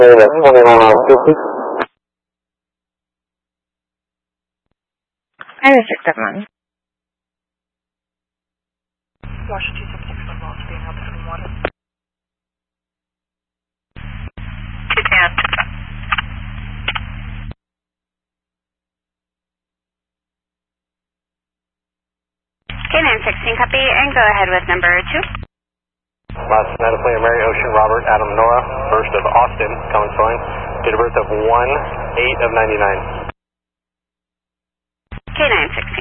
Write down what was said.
Irish 671. Washington 266 lost being up from 1. 210. K916, copy, and go ahead with number 2. Last United Plane, Mary Ocean, Robert, Adam, Nora, first of Austin, coming flying. Date of birth of 1/8/99. K916.